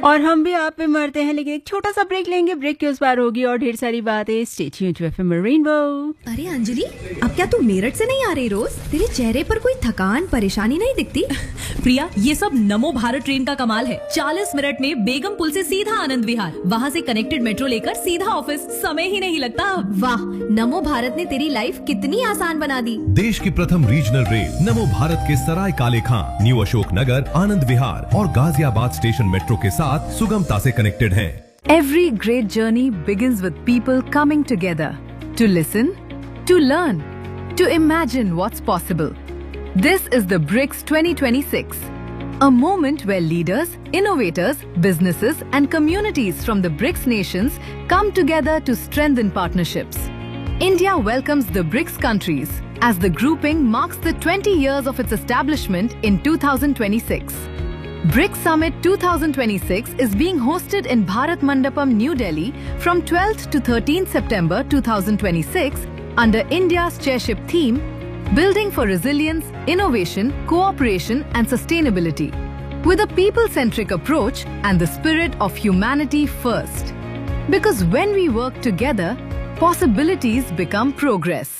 और हम भी आप पे मरते हैं, लेकिन एक छोटा सा ब्रेक लेंगे। ब्रेक के उस पार होगी और ढेर सारी बातें। Stay tuned to FM rainbow. अरे अंजलि, अब क्या तू मेरठ से नहीं आ रही रोज? तेरे चेहरे पर कोई थकान परेशानी नहीं दिखती? प्रिया, ये सब नमो भारत ट्रेन का कमाल है। 40 मिनट में बेगम पुल से सीधा आनंद विहार, वहाँ से कनेक्टेड मेट्रो लेकर सीधा ऑफिस, समय ही नहीं लगता। वाह, नमो भारत ने तेरी लाइफ कितनी आसान बना दी। देश की प्रथम रीजनल रेल नमो भारत के सराय काले खां, न्यू अशोक नगर, आनंद विहार और गाजियाबाद स्टेशन मेट्रो के साथ सुगमता से कनेक्टेड हैं। Every great journey begins with people coming together to listen, to learn, to imagine what's possible. This is the BRICS 2026, a moment where leaders, innovators, businesses and communities from the BRICS nations come together to strengthen partnerships. India welcomes the BRICS countries as the grouping marks the 20 years of its establishment in 2026. BRICS Summit 2026 is being hosted in Bharat Mandapam, New Delhi from 12th to 13th September 2026 under India's chairship theme, Building for Resilience, Innovation, Cooperation and Sustainability, with a people-centric approach and the spirit of humanity first. Because when we work together, possibilities become progress.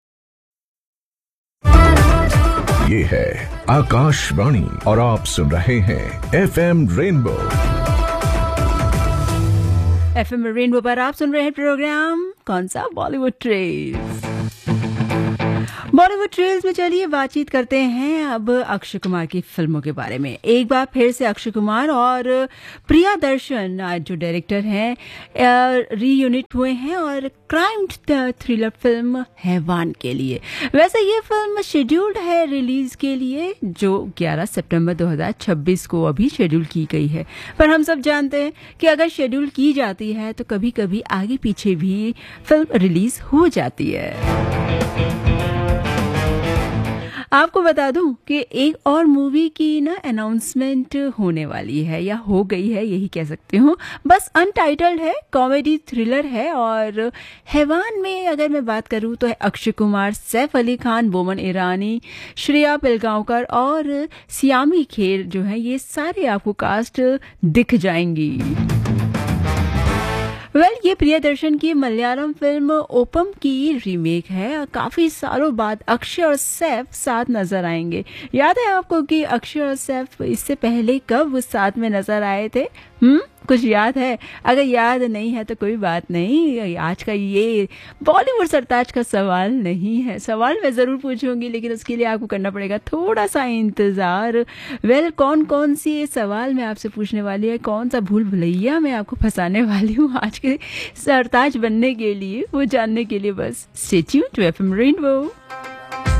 ये है आकाशवाणी और आप सुन रहे हैं FM rainbow. FM rainbow पर आप सुन रहे हैं प्रोग्राम कौन सा, बॉलीवुड ट्रेल्स। बॉलीवुड ट्रेल्स में चलिए बातचीत करते हैं अब अक्षय कुमार की फिल्मों के बारे में। एक बार फिर से अक्षय कुमार और प्रिया दर्शन जो डायरेक्टर हैं रीयूनिट हुए हैं और क्राइम थ्रिलर फिल्म हैवान के लिए। वैसे ये फिल्म शेड्यूल्ड है रिलीज के लिए, जो 11 सितंबर 2026 को अभी शेड्यूल की गई है। पर हम सब जानते हैं कि अगर शेड्यूल की जाती है तो कभी कभी आगे पीछे भी फिल्म रिलीज हो जाती है। आपको बता दूं कि एक और मूवी की ना अनाउंसमेंट होने वाली है, या हो गई है यही कह सकती हूँ। बस अनटाइटल्ड है, कॉमेडी थ्रिलर है। और हैवान में अगर मैं बात करूँ तो है अक्षय कुमार, सैफ अली खान, बोमन ईरानी, श्रेया पिलगांवकर और सियामी खेर जो है, ये सारे आपको कास्ट दिख जाएंगी। ये प्रियदर्शन की मलयालम फिल्म ओपम की रीमेक है। काफी सालों बाद अक्षय और सैफ साथ नजर आएंगे। याद है आपको कि अक्षय और सैफ इससे पहले कब साथ में नजर आए थे? कुछ याद है? अगर याद नहीं है तो कोई बात नहीं, आज का ये बॉलीवुड सरताज का सवाल नहीं है। सवाल मैं जरूर पूछूंगी, लेकिन उसके लिए आपको करना पड़ेगा थोड़ा सा इंतजार। कौन कौन सी सवाल मैं आपसे पूछने वाली है, कौन सा भूल भुलैया मैं आपको फंसाने वाली हूँ आज के सरताज बनने के लिए, वो जानने के लिए बस stay tuned to FM rainbow.